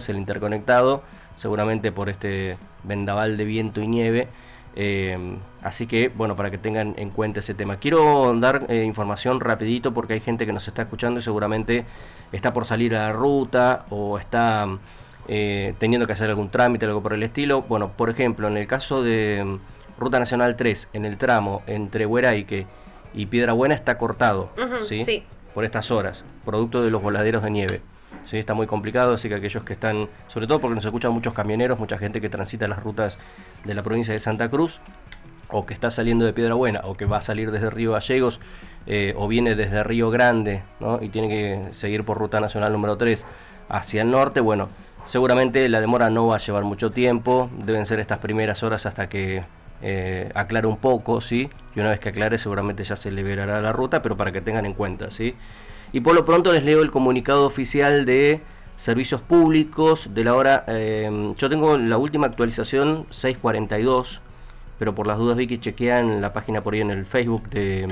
perderse el interconectado, seguramente por este vendaval de viento y nieve. Así que, bueno, para que tengan en cuenta ese tema. Quiero dar información rapidito porque hay gente que nos está escuchando y seguramente está por salir a la ruta o está teniendo que hacer algún trámite, algo por el estilo. Bueno, por ejemplo, en el caso de Ruta Nacional 3, en el tramo entre Hueraique y Piedrabuena está cortado, ¿sí? Por estas horas, producto de los voladeros de nieve. Sí, está muy complicado, así que aquellos que están, sobre todo porque nos escuchan muchos camioneros, mucha gente que transita las rutas de la provincia de Santa Cruz, o que está saliendo de Piedrabuena, o que va a salir desde Río Gallegos, o viene desde Río Grande, ¿no? Y tiene que seguir por Ruta Nacional número 3 hacia el norte. Bueno, seguramente la demora no va a llevar mucho tiempo, deben ser estas primeras horas hasta que aclare un poco, ¿sí? Y una vez que aclare seguramente ya se liberará la ruta, pero para que tengan en cuenta, ¿sí? Y por lo pronto les leo el comunicado oficial de Servicios Públicos de la hora. Yo tengo la última actualización 6:42, pero por las dudas Vicky chequean la página por ahí en el Facebook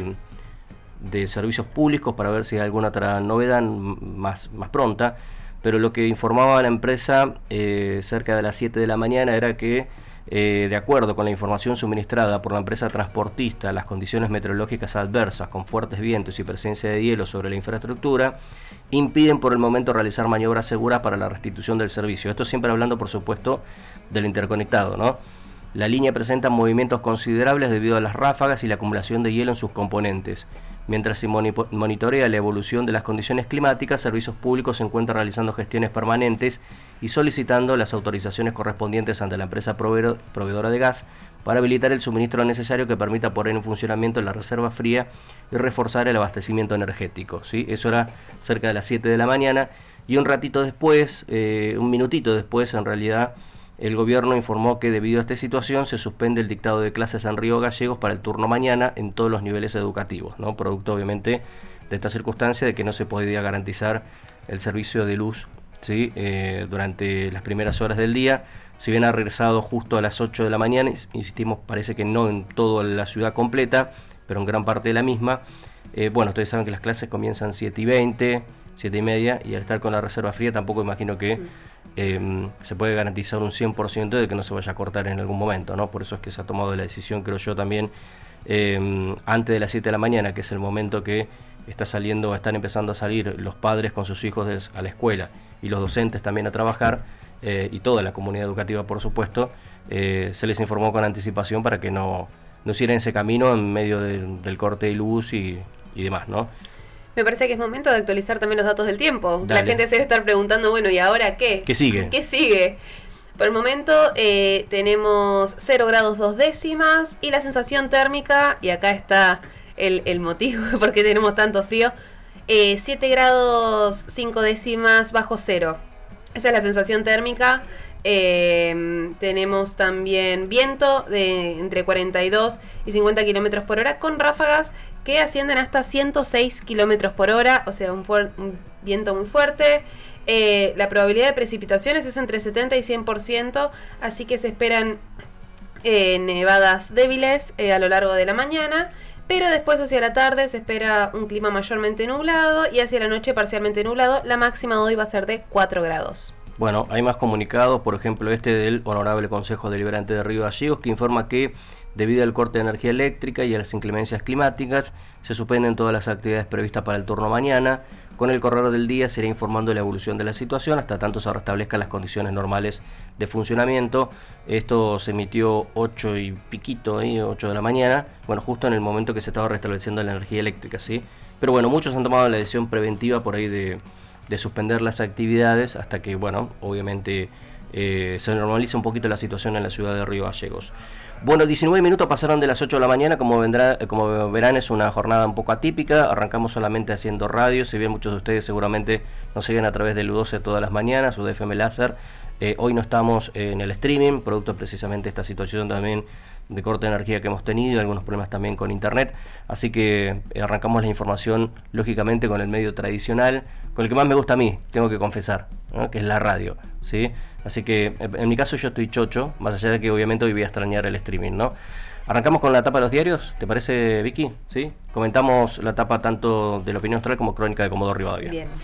de Servicios Públicos para ver si hay alguna otra novedad más pronta. Pero lo que informaba la empresa cerca de las 7 de la mañana era que de acuerdo con la información suministrada por la empresa transportista, las condiciones meteorológicas adversas con fuertes vientos y presencia de hielo sobre la infraestructura impiden por el momento realizar maniobras seguras para la restitución del servicio. Esto siempre hablando, por supuesto, del interconectado, ¿no? La línea presenta movimientos considerables debido a las ráfagas y la acumulación de hielo en sus componentes. Mientras se monitorea la evolución de las condiciones climáticas, Servicios Públicos se encuentra realizando gestiones permanentes y solicitando las autorizaciones correspondientes ante la empresa proveedora de gas para habilitar el suministro necesario que permita poner en funcionamiento la reserva fría y reforzar el abastecimiento energético, ¿sí? Eso era cerca de las 7 de la mañana y un ratito después, un minutito después en realidad, el gobierno informó que debido a esta situación se suspende el dictado de clases en Río Gallegos para el turno mañana en todos los niveles educativos, ¿no? Producto obviamente de esta circunstancia de que no se podía garantizar el servicio de luz, ¿sí? Durante las primeras horas del día. Si bien ha regresado justo a las 8 de la mañana, insistimos, parece que no en toda la ciudad completa, pero en gran parte de la misma. Bueno, ustedes saben que las clases comienzan 7:20, 7:30, y al estar con la reserva fría tampoco imagino que se puede garantizar un 100% de que no se vaya a cortar en algún momento, ¿no? Por eso es que se ha tomado la decisión, creo yo también, antes de las 7 de la mañana, que es el momento que están empezando a salir los padres con sus hijos a la escuela y los docentes también a trabajar, y toda la comunidad educativa, por supuesto. Se les informó con anticipación para que no hicieran ese camino en medio del corte de luz y demás, ¿no? Me parece que es momento de actualizar también los datos del tiempo. Dale. La gente se debe estar preguntando, bueno, ¿y ahora qué? ¿Qué sigue? ¿Qué sigue? Por el momento tenemos 0 grados 2 décimas y la sensación térmica, y acá está el motivo de por qué tenemos tanto frío, 7 grados 5 décimas bajo cero. Esa es la sensación térmica. Tenemos también viento de entre 42 y 50 kilómetros por hora con ráfagas que ascienden hasta 106 kilómetros por hora, o sea, un viento muy fuerte. La probabilidad de precipitaciones es entre 70 y 100%, así que se esperan nevadas débiles a lo largo de la mañana, pero después hacia la tarde se espera un clima mayormente nublado y hacia la noche parcialmente nublado. La máxima de hoy va a ser de 4 grados. Bueno, hay más comunicados, por ejemplo del Honorable Consejo Deliberante de Río Gallegos, que informa que debido al corte de energía eléctrica y a las inclemencias climáticas se suspenden todas las actividades previstas para el turno mañana. Con el correr del día se irá informando de la evolución de la situación hasta tanto se restablezcan las condiciones normales de funcionamiento. Esto se emitió 8 y piquito, 8 de la mañana, bueno, justo en el momento que se estaba restableciendo la energía eléctrica, ¿sí? Pero bueno, muchos han tomado la decisión preventiva por ahí de suspender las actividades hasta que, bueno, obviamente se normaliza un poquito la situación en la ciudad de Río Gallegos. Bueno, 19 minutos pasaron de las 8 de la mañana, como verán es una jornada un poco atípica, arrancamos solamente haciendo radio, si bien muchos de ustedes seguramente nos siguen a través del U12 todas las mañanas o de FM Láser. Hoy no estamos en el streaming, producto precisamente de esta situación también de corte de energía que hemos tenido, algunos problemas también con internet, así que arrancamos la información lógicamente con el medio tradicional, con el que más me gusta a mí, tengo que confesar, ¿no? Que es la radio, ¿sí? Así que en mi caso yo estoy chocho, más allá de que obviamente hoy voy a extrañar el streaming, ¿no? Arrancamos con la tapa de los diarios, ¿te parece, Vicky? ¿Sí? Comentamos la tapa tanto de la Opinión Austral como Crónica de Comodoro Rivadavia. Bien.